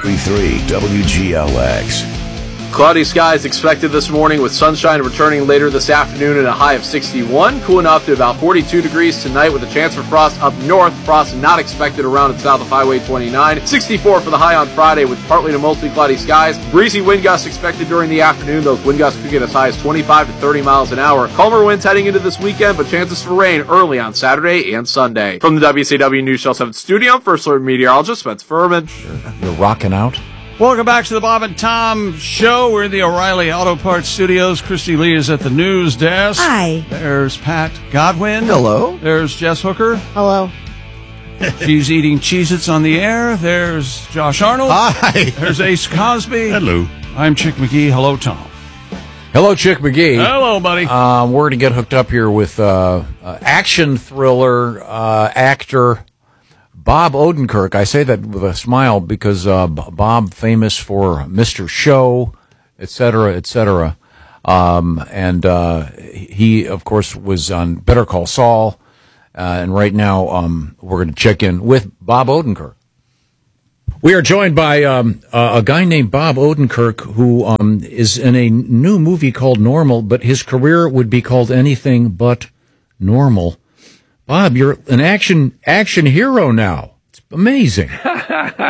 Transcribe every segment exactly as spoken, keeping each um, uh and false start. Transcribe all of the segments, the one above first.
ninety-three W G L X. Cloudy skies expected this morning with sunshine returning later this afternoon at a high of sixty-one. Cooling off to about forty-two degrees tonight with a chance for frost up north. Frost not expected around and south of Highway twenty-nine. sixty-four for the high on Friday with partly to mostly cloudy skies. Breezy wind gusts expected during the afternoon. Those wind gusts could get as high as twenty-five to thirty miles an hour. Calmer winds heading into this weekend, but chances for rain early on Saturday and Sunday. From the W C W News Channel seven studio, I'm First Alert meteorologist Spencer Furman. You're rocking out. Welcome back to the Bob and Tom Show. We're in the O'Reilly Auto Parts Studios. Christy Lee is at the news desk. Hi. There's Pat Godwin. Hello. There's Jess Hooker. Hello. She's eating Cheez-Its on the air. There's Josh Arnold. Hi. There's Ace Cosby. Hello. I'm Chick McGee. Hello, Tom. Hello, Chick McGee. Hello, buddy. Um, we're going to get hooked up here with uh, uh, action thriller uh, actor Bob Odenkirk. I say that with a smile because uh, Bob, famous for Mister Show, et cetera, et cetera. Um, and uh, he, of course, was on Better Call Saul. Uh, and right now, um, we're going to check in with Bob Odenkirk. We are joined by um, uh, a guy named Bob Odenkirk, who um, is in a new movie called Normal, but his career would be called anything but normal. Bob, you're an action action hero now. It's amazing. uh,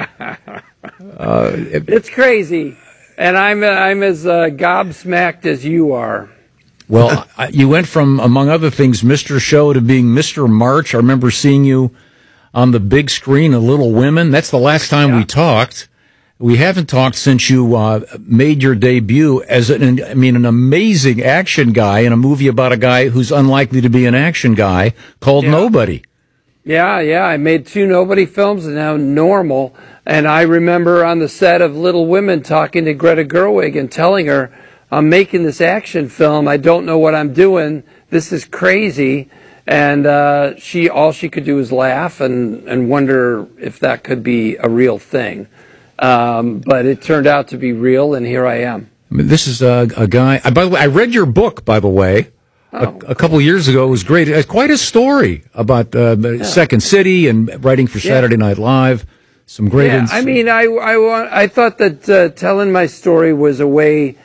it, it's crazy, and I'm I'm as uh, gobsmacked as you are. Well, you went from, among other things, Mister Show to being Mister March. I remember seeing you on the big screen of Little Women. That's the last time yeah. we talked. We haven't talked since you uh, made your debut as an, I mean, an amazing action guy in a movie about a guy who's unlikely to be an action guy called yeah. Nobody. Yeah, yeah. I made two Nobody films and now Normal. And I remember on the set of Little Women talking to Greta Gerwig and telling her, I'm making this action film. I don't know what I'm doing. This is crazy. And uh, she, all she could do was laugh and, and wonder if that could be a real thing. Um, but it turned out to be real, and here I am. I mean, this is a, a guy. By the way, I read your book. By the way, oh. a, a couple years ago, it was great. It's quite a story about uh, yeah. Second City and writing for Saturday yeah. Night Live. Some great. Yeah, ins- I mean, I I want. I thought that uh, telling my story was a way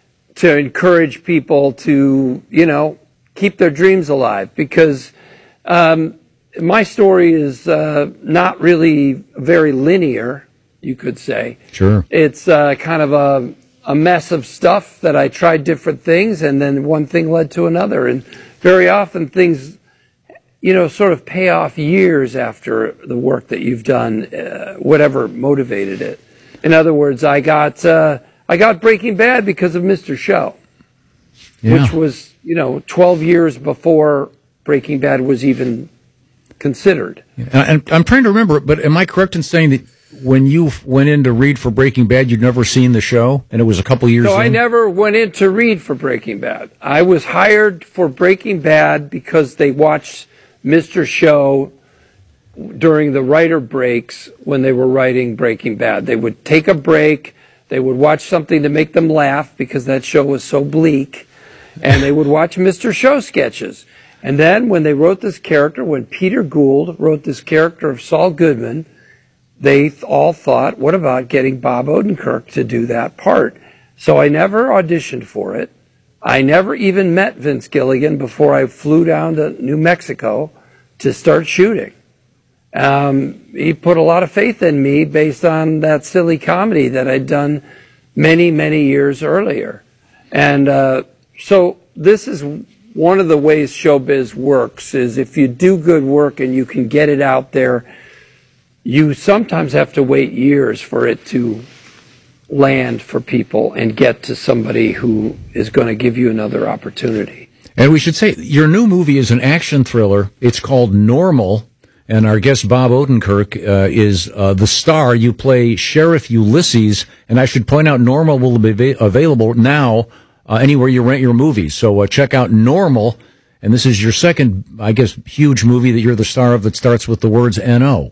to encourage people to, you know, keep their dreams alive, because um, my story is uh, not really very linear. You could say. Sure. It's uh, kind of a, a mess of stuff that I tried different things, and then one thing led to another. And very often things, you know, sort of pay off years after the work that you've done, uh, whatever motivated it. In other words, I got uh, I got Breaking Bad because of Mister Show, yeah. which was, you know, twelve years before Breaking Bad was even considered. Yeah. And I'm trying to remember, but am I correct in saying that when you went in to read for Breaking Bad, you'd never seen the show, and it was a couple years No, in? I never went in to read for Breaking Bad. I was hired for Breaking Bad because they watched Mister Show during the writer breaks when they were writing Breaking Bad. They would take a break, they would watch something to make them laugh because that show was so bleak, and they would watch Mister Show sketches. And then when they wrote this character, when Peter Gould wrote this character of Saul Goodman, they all thought, what about getting Bob Odenkirk to do that part? So I never auditioned for it. I never even met Vince Gilligan before I flew down to New Mexico to start shooting. Um, he put a lot of faith in me based on that silly comedy that I'd done many, many years earlier. And uh, so this is one of the ways showbiz works, is if you do good work and you can get it out there, you sometimes have to wait years for it to land for people and get to somebody who is going to give you another opportunity. And we should say, your new movie is an action thriller. It's called Normal, and our guest Bob Odenkirk uh, is uh, the star. You play Sheriff Ulysses, and I should point out Normal will be available now uh, anywhere you rent your movies. So uh, check out Normal, and this is your second, I guess, huge movie that you're the star of that starts with the words N O.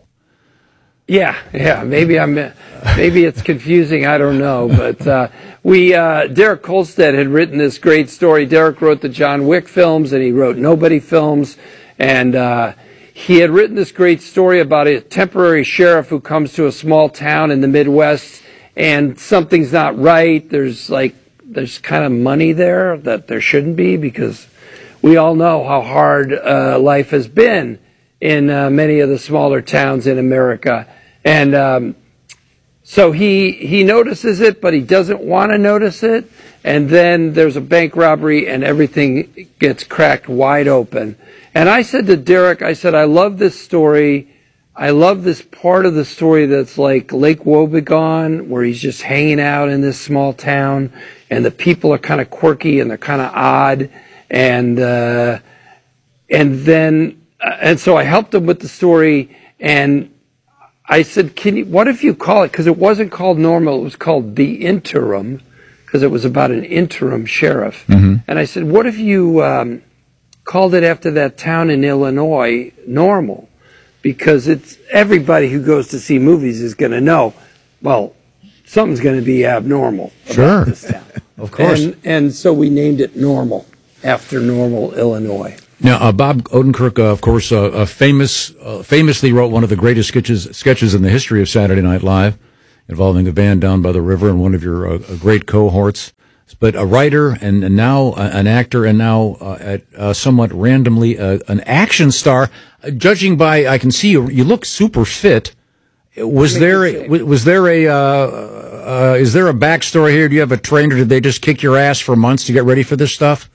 Yeah, yeah. Maybe I'm. Maybe it's confusing. I don't know. But uh, we, uh, Derek Kolstad had written this great story. Derek wrote the John Wick films, and he wrote Nobody films, and uh, he had written this great story about a temporary sheriff who comes to a small town in the Midwest, and something's not right. There's like there's kind of money there that there shouldn't be, because we all know how hard uh, life has been in uh, many of the smaller towns in America. And um, so he he notices it, but he doesn't want to notice it. And then there's a bank robbery, and everything gets cracked wide open. And I said to Derek, I said, I love this story. I love this part of the story that's like Lake Wobegon, where he's just hanging out in this small town, and the people are kind of quirky and they're kind of odd. And uh, and then uh, and so I helped him with the story, and I said, "Can you? What if you call it? Because it wasn't called Normal; it was called The Interim, because it was about an interim sheriff." Mm-hmm. And I said, "What if you um, called it after that town in Illinois, Normal? Because it's everybody who goes to see movies is going to know, well, something's going to be abnormal about sure. this town." Of course. And, and so we named it Normal, after Normal, Illinois. Now, uh, Bob Odenkirk, uh, of course, uh, uh, famous, uh, famously wrote one of the greatest sketches, sketches in the history of Saturday Night Live, involving a band down by the river and one of your uh, great cohorts. But a writer and, and now uh, an actor, and now uh, at, uh, somewhat randomly uh, an action star. Uh, judging by, I can see you, you look super fit. Was there a, was there a uh, uh, is there a backstory here? Do you have a trainer? Did they just kick your ass for months to get ready for this stuff?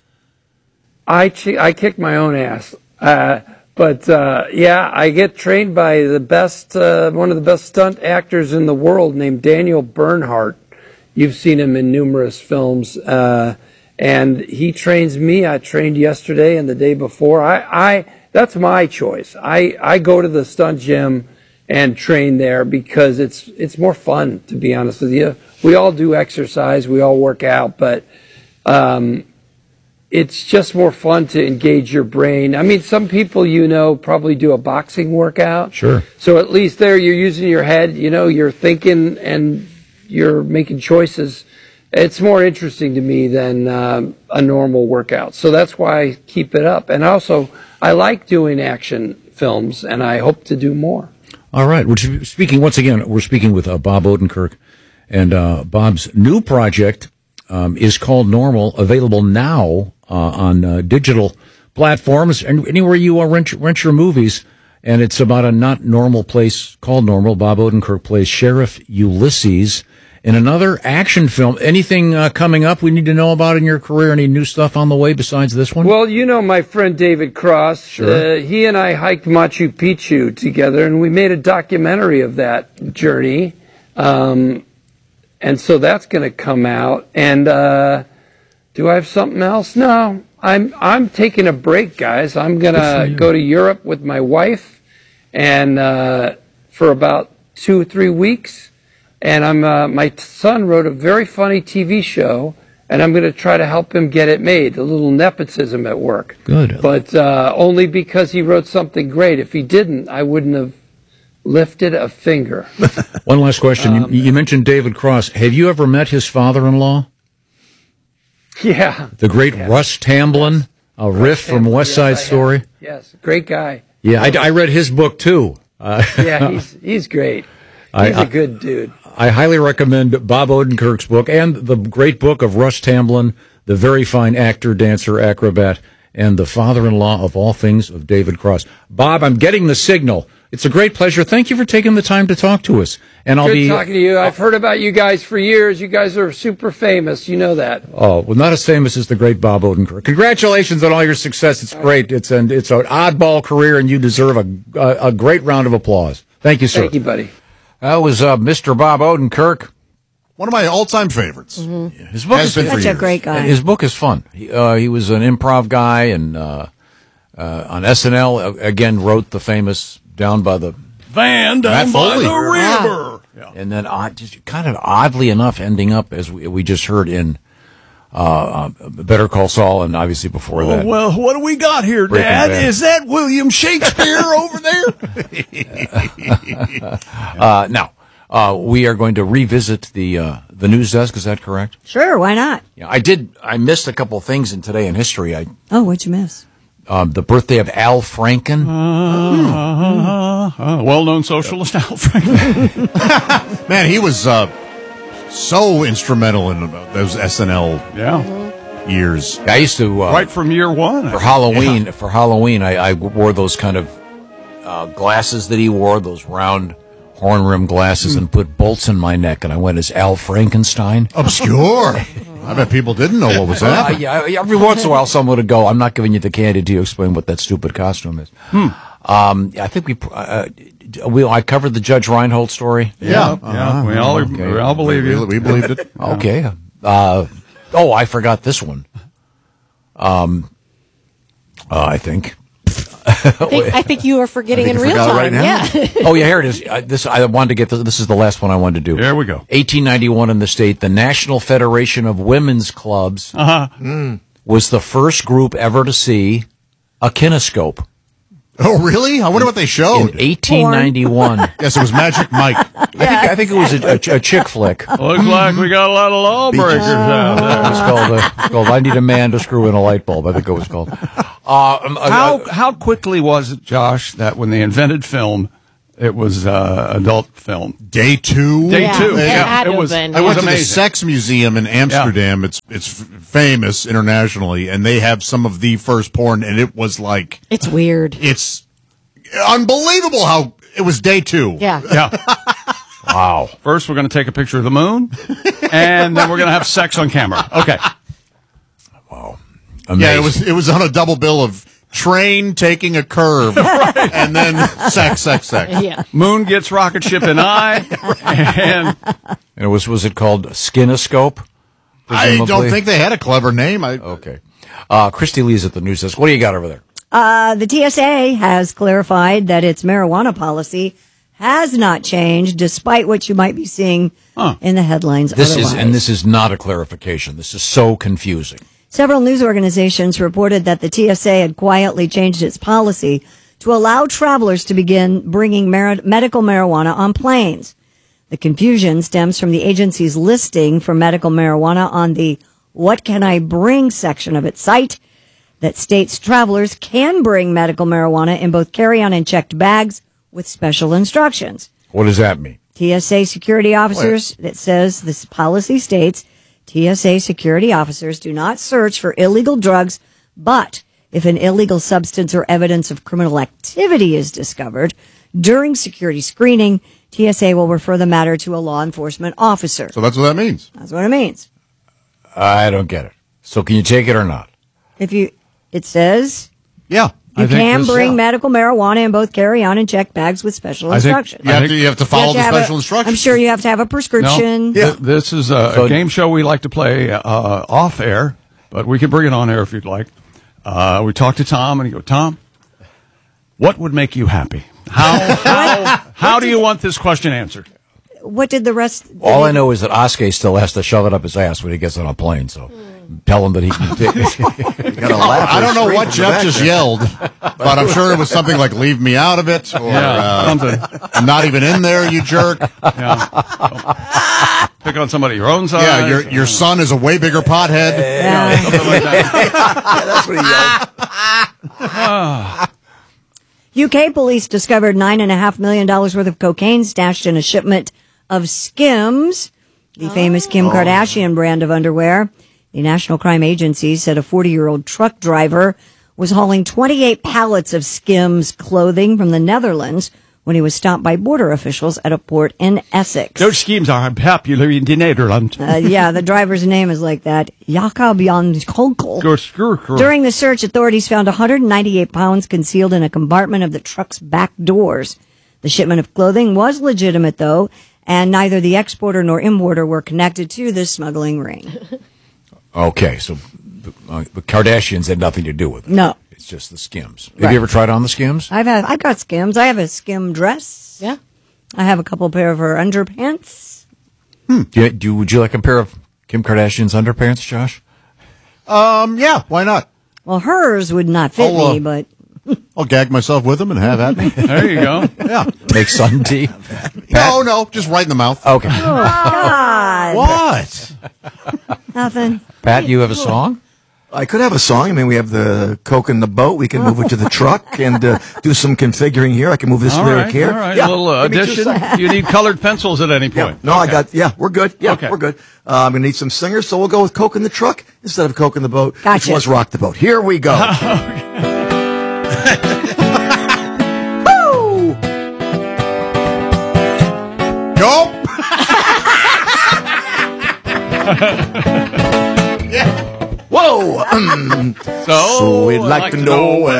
I ch- I kick my own ass, uh, but uh, yeah, I get trained by the best, uh, one of the best stunt actors in the world, named Daniel Bernhardt. You've seen him in numerous films, uh, and he trains me. I trained yesterday and the day before. I, I that's my choice. I, I go to the stunt gym and train there because it's it's more fun, to be honest with you. We all do exercise, we all work out, but um, it's just more fun to engage your brain. I mean, some people, you know, probably do a boxing workout. Sure. So at least there you're using your head, you know, you're thinking and you're making choices. It's more interesting to me than um, a normal workout. So that's why I keep it up. And also, I like doing action films, and I hope to do more. All right. We're speaking, once again, we're speaking with uh, Bob Odenkirk. And uh, Bob's new project um, is called Normal, available now uh, on uh, digital platforms and anywhere you uh, rent, rent your movies. And it's about a not normal place called Normal. Bob Odenkirk plays Sheriff Ulysses in another action film. Anything uh, coming up we need to know about in your career? Any new stuff on the way besides this one? Well, you know my friend David Cross. Sure. Uh, he and I hiked Machu Picchu together, and we made a documentary of that journey. Um, and so that's going to come out. And uh, do I have something else? No. I'm I'm taking a break, guys. I'm going to go to Europe with my wife and uh, for about two or three weeks. And I'm uh, my son wrote a very funny T V show, and I'm going to try to help him get it made. A little nepotism at work. Good. But uh, only because he wrote something great. If he didn't, I wouldn't have lifted a finger. One last question. Um, you, you mentioned David Cross. Have you ever met his father-in-law? Yeah. The great yeah. Russ Tamblyn, a riff from West Side yes, Story. Yes, great guy. Yeah, I, I read his book too. Uh, yeah, he's he's great. He's I, a I, good dude. I highly recommend Bob Odenkirk's book and the great book of Russ Tamblyn, the very fine actor, dancer, acrobat, and the father-in-law of all things of David Cross. Bob, I'm getting the signal. It's a great pleasure. Thank you for taking the time to talk to us. And I'll Good be talking to you. I've heard about you guys for years. You guys are super famous. You know that. Oh, well, not as famous as the great Bob Odenkirk. Congratulations on all your success. It's great. It's an it's an oddball career, and you deserve a a, a great round of applause. Thank you, sir. Thank you, buddy. That was uh, Mister Bob Odenkirk. One of my all-time favorites. Mm-hmm. His book Has is been for Such a years. great guy. His book is fun. He, uh, he was an improv guy, and uh, uh, on S N L uh, again wrote the famous "Down by the," Van down Matt by Foley. the river. Yeah. and then odd, just kind of oddly enough, ending up as we, we just heard in uh, uh, Better Call Saul, and obviously before that. Oh, well, what do we got here, Breaking Dad? Bad. Is that William Shakespeare over there? Uh, now, uh, we are going to revisit the uh, the news desk. Is that correct? Sure, why not? Yeah, I did. I missed a couple of things in Today in History. I Oh, what'd you miss? um, the birthday of Al Franken. Uh, uh, well-known socialist Al Franken. Man, he was uh, so instrumental in those S N L Yeah. years. I used to uh, Right from year one. for Halloween. Yeah. For Halloween, I, I wore those kind of uh, glasses that he wore, those round horn rim glasses, mm. and put bolts in my neck, and I went as Al Frankenstein. Obscure. I bet people didn't know what was happening. Uh, yeah, every once in a while, someone would go, "I'm not giving you the candy to explain what that stupid costume is." Hmm. Um, I think we, uh, we, I covered the Judge Reinhold story. Yeah, Yeah, uh-huh. yeah. We all, Okay. we all believe you. We, we believed it. Okay. Uh, oh, I forgot this one. Um, uh, I think. I think, I think you are forgetting I think in I real forgot time. right now. Yeah. Oh yeah, here it is. I, this I wanted to get. This, this is the last one I wanted to do. There we go. eighteen ninety-one in the state, the National Federation of Women's Clubs Uh-huh. was the first group ever to see a kinescope Oh, really? I wonder what they showed. in eighteen ninety-one. Yes, it was Magic Mike. I think I think it was a, a, a chick flick. Looks like we got a lot of lawbreakers out It there. was called, uh, it's called "I Need a Man to Screw in a Light Bulb." I think it was called. Uh, um, uh, How uh, how quickly was it, Josh, that when they invented film, it was uh, adult film? Day two. Day Yeah, two. it Yeah, had to it have was. been. It I was went to the amazing. Sex Museum in Amsterdam. It's it's f- famous internationally, and they have some of the first porn, and it was like It's weird. it's unbelievable how it was day two. Yeah. Yeah. wow. First, we're going to take a picture of the moon, and then we're going to have sex on camera. Okay. Amazing. Yeah, it was it was on a double bill of train taking a curve, and then sex, sex, sex. Yeah. Moon gets rocket ship in eye, and And it was was it called Skinoscope? I don't presumably? think they had a clever name. I, Okay. Uh, Christy Lee's at the news desk. What do you got over there? Uh, the T S A has clarified that its marijuana policy has not changed, despite what you might be seeing Huh. in the headlines. This is, otherwise. and this is not a clarification. This is so confusing. Several news organizations reported that the T S A had quietly changed its policy to allow travelers to begin bringing mar- medical marijuana on planes. The confusion stems from the agency's listing for medical marijuana on the "What Can I Bring" section of its site that states travelers can bring medical marijuana in both carry-on and checked bags with special instructions. What does that mean? T S A security officers, that says this policy states T S A security officers do not search for illegal drugs, but if an illegal substance or evidence of criminal activity is discovered during security screening, T S A will refer the matter to a law enforcement officer. so that's what that means. That's what it means. I don't get it. So can you take it or not? If you, it says Yeah. you I think can this- bring yeah. medical marijuana in both carry-on and checked bags with special I think- instructions. You have, to, you have to follow You the have to have special a- instructions. I'm sure you have to have a prescription. No, th- this is a, So- a game show we like to play uh, off air, but we can bring it on air if you'd like. Uh, we talk to Tom, and he go, Tom, what would make you happy? How how, how do you want this question answered? What did the rest? All I know is that Oskar still has to shove it up his ass when he gets on a plane. So tell him that he can take it. I don't know what Jeff just yelled, but I'm sure it was something like "Leave me out of it" or Yeah, uh, something. "I'm not even in there, you jerk." Yeah. Pick on somebody your own size. Yeah, your your son is a way bigger pothead. Yeah, something like that. That's what he yelled. U K police discovered nine and a half million dollars worth of cocaine stashed in a shipment of Skims, the famous Kim Kardashian brand of underwear. The National Crime Agency said a forty-year-old truck driver was hauling twenty-eight pallets of Skims clothing from the Netherlands when he was stopped by border officials at a port in Essex. Those schemes are popular in the Netherlands. Uh, yeah, the driver's name is like that, Jacob Jan Konkel. Go screw, screw. During the search, authorities found one hundred ninety-eight pounds concealed in a compartment of the truck's back doors. The shipment of clothing was legitimate, though, and neither the exporter nor importer were connected to this smuggling ring. Okay, so uh, the Kardashians had nothing to do with it. No. It's just the Skims. Have Right. you ever tried on the Skims? I've had, I've got Skims. I have a Skim dress. Yeah. I have a couple pair of her underpants. Do you, do, would you like a pair of Kim Kardashian's underpants, Josh? Um, yeah, why not? Well, hers would not fit Oh, uh, me, but I'll gag myself with them and have at me. There you go. Yeah. Make sun tea? No, no, just right in the mouth. Okay. God, What? nothing. Pat, you have a song? I could have a song. I mean, we have the Coke in the boat. We can move it to the truck and uh, do some configuring here. I can move this All lyric right, here. all right. Yeah, A little uh, give me two addition. seconds. Do you need colored pencils at any Yeah. point? No, I Okay. got, yeah, we're good. Yeah, Okay. we're good. Uh, I'm going to need some singers, so we'll go with Coke in the truck instead of Coke in the boat, Gotcha. which was Rock the Boat. Here we go. Woo! Go. Whoa! Um, So, so we'd I'd like, to know. Uh,